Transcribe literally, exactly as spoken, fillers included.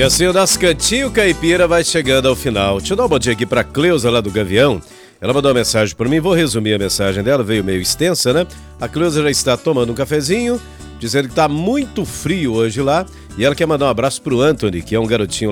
E assim o nosso Cantinho Caipira vai chegando ao final. Deixa eu dar um bom dia aqui pra Cleusa lá do Gavião. Ela mandou uma mensagem por mim, vou resumir a mensagem dela, veio meio extensa, né? A Cleusa já está tomando um cafezinho, dizendo que tá muito frio hoje lá, e ela quer mandar um abraço pro Anthony, que é um garotinho